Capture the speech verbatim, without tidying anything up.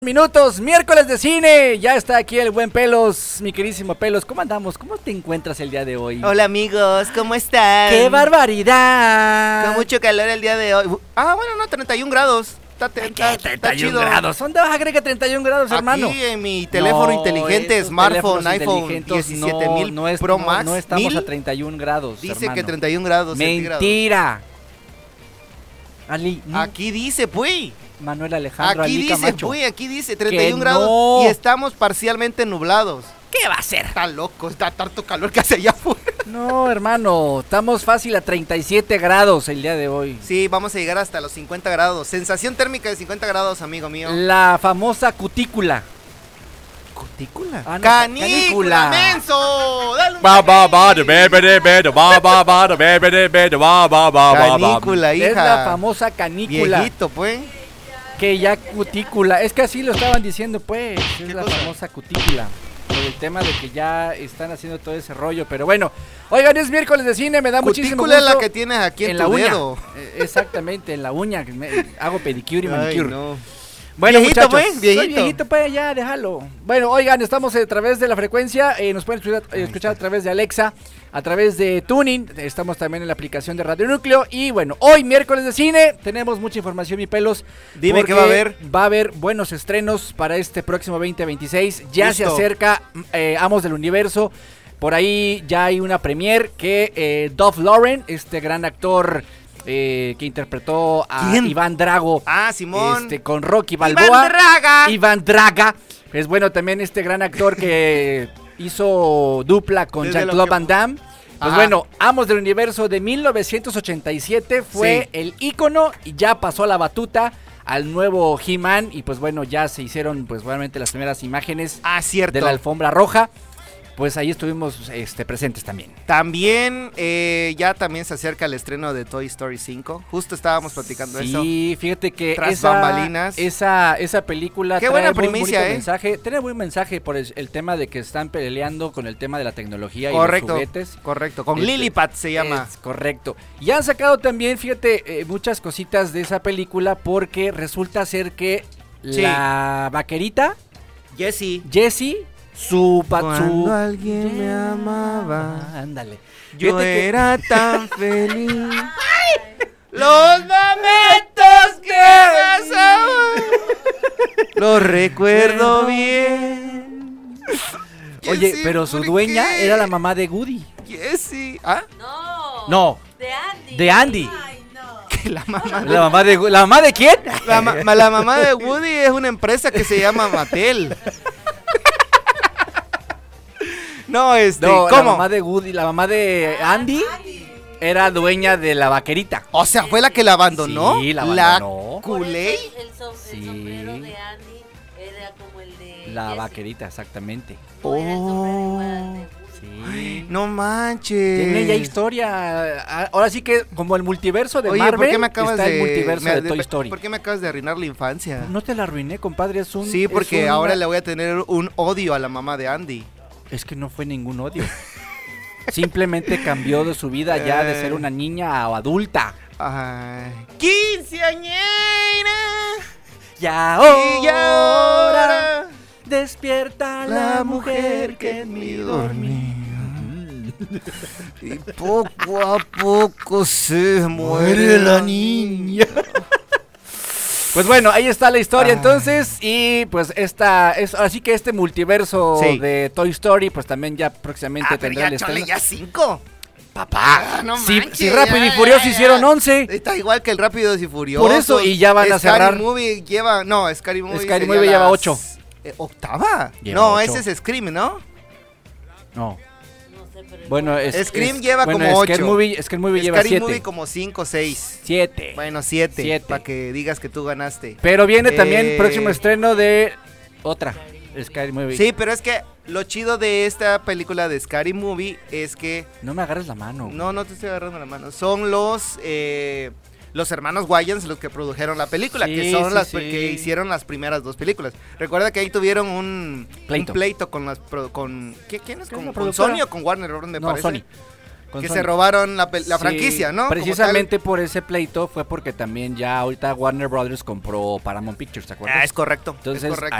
Minutos, miércoles de cine, ya está aquí el buen Pelos, mi queridísimo Pelos, ¿cómo andamos? ¿Cómo te encuentras el día de hoy? Hola amigos, ¿cómo están? ¡Qué barbaridad! Con mucho calor el día de hoy. Ah, bueno, no, treinta y un grados. Está, está, ¿Qué? treinta y uno grados, ¿dónde vas a creer que treinta y uno grados, hermano? Aquí en mi teléfono no, inteligente, smartphone, iPhone diecisiete mil no, no Pro Max. No, no estamos ¿Mil? a treinta y un grados, Dice hermano. que treinta y un grados. Mentira. Ali, no. Aquí dice, pues. Manuel Alejandro Aquí Ali dice, Camacho. pues, aquí dice treinta y un Que grados no. y estamos parcialmente nublados. ¿Qué va a ser? Está loco, está tanto calor que hace allá afuera. No, hermano, estamos fácil a treinta y siete grados el día de hoy. Sí, vamos a llegar hasta los cincuenta grados. Sensación térmica de cincuenta grados, amigo mío. La famosa cutícula. ¿Cutícula? Ah, no, ¡Canícula, menso! ¡Dale un canícula, hija! Es la famosa canícula. Viejito, pues. Que ya cutícula. Es que así lo estaban diciendo, pues. Es la cosa? famosa cutícula. Por el tema de que ya están haciendo todo ese rollo. Pero bueno, oigan, es miércoles de cine, me da muchísimo gusto. Cutícula es la que tienes aquí en, en tu la uña. dedo. Eh, Exactamente, en la uña. Me, hago pedicure y Ay, manicure. no. Bueno, Viejito, muchachos, pues, viejito. soy viejito, pues, ya, déjalo. Bueno, oigan, estamos a través de la frecuencia, eh, nos pueden escuchar, eh, escuchar a través de Alexa, a través de Tuning, estamos también en la aplicación de Radio Núcleo, y bueno, hoy miércoles de cine, tenemos mucha información, mi Pelos. Dime qué va a haber. Va a haber buenos estrenos para este próximo veinte veintiséis, ya Justo. se acerca eh, Amos del Universo, por ahí ya hay una premiere que eh, Dolph Lundgren, este gran actor... Eh, que interpretó a ¿Quién? Iván Drago. Ah, Simón. Este, con Rocky Balboa. Iván Draga. Iván Draga. Es bueno también este gran actor que hizo dupla con Desde Jean-Claude que- Van Damme. Pues Ajá. bueno, Amos del Universo de mil novecientos ochenta y siete fue Sí. el ícono y ya pasó la batuta al nuevo He-Man. Y pues bueno, ya se hicieron pues realmente las primeras imágenes Ah, cierto. de la alfombra roja. Pues ahí estuvimos este, presentes también. También, eh, ya también se acerca el estreno de Toy Story cinco. Justo estábamos platicando eso. Sí, fíjate que Tras esa, bambalinas. esa, esa película Qué trae buena muy primicia, bonito ¿eh? mensaje, tiene buen mensaje por el, el tema de que están peleando con el tema de la tecnología Correcto, y los juguetes. correcto. Con Este, Lilliput se llama. Es correcto. Y han sacado también, fíjate, eh, muchas cositas de esa película porque resulta ser que Sí. la vaquerita, Jessie. Jessie, su... pa- Cuando su alguien me amaba, Ah, ándale. yo Fíjate que- era tan feliz. Los momentos que pasaban, los recuerdo bien. Oye, Jessie, pero su ¿por dueña qué? era la mamá de Woody. Jessie. ¿Ah? No. No. De Andy. De Andy. Ay, no. Que la mamá. ¿La mamá de, ¿la mamá de quién? La, ma- la mamá de Woody es una empresa que se llama Mattel. No, este, No, la ¿cómo? mamá de Woody, la mamá de Andy era dueña de la vaquerita. O sea, ¿fue la que la abandonó? Sí, la abandonó. Por eso culé. El, el som- el Sí. sombrero de Andy era como el de La Jessie. vaquerita, exactamente. No era el sombrero igual al de Woody. Sí. No manches. Tiene ya historia. Ah, ahora sí que como el multiverso de Oye, Marvel ¿por qué me acabas está de el multiverso me- de Toy Story. ¿Por qué me acabas de arruinar la infancia? No te la arruiné, compadre, es un Sí, es porque una- ahora le voy a tener un odio a la mamá de Andy. Es que no fue ningún odio. Simplemente cambió de su vida ya de ser una niña a adulta. Ay. ¡Quinceañera! Y ahora, Y ahora despierta la mujer que en mí dormía. Y poco a poco se muere la niña. Pues bueno, ahí está la historia Ay. entonces y pues esta es así que este multiverso Sí. de Toy Story pues también ya próximamente Ah, pero tendrá ya el chole, estreno. ya cinco. Papá, no si, manches, si Rápido ya, y Furioso ya, ya. hicieron once, Está igual que el Rápidos y Furiosos. Por eso, y ya van a Scary cerrar. Movie lleva, no, Scary Movie Scary sería Movie lleva las- ocho. eh, ¿Octava? Lleva no, ocho. ese es Scream, ¿no? no. No sé, pero Bueno, igual. es, Scream es- lleva bueno, como Scary ocho. Movie, Scary Movie lleva Scary siete. Movie como cinco, seis. Siete. Bueno, siete, Siete. para que digas que tú ganaste. Pero viene también Eh, próximo estreno de otra Scary Movie. Sí, pero es que lo chido de esta película de Scary Movie es que... No me agarres la mano. No, no te estoy agarrando la mano. Son los... eh, los hermanos Wayans los que produjeron la película, Sí, que son sí, las sí. que hicieron las primeras dos películas. Recuerda que ahí tuvieron un Pleito. un pleito con las pro- con ¿qué, quién es? ¿Qué es ¿Con, la con productora? Sony o con Warner Bros. Me No, parece. Sony. Con que Sony. se robaron la, pel- la Sí, franquicia, ¿no? Como Precisamente por ese pleito fue porque también ya ahorita Warner Brothers compró Paramount Pictures, ¿te tal. acuerdas? Ah, es correcto. Entonces, es correcto.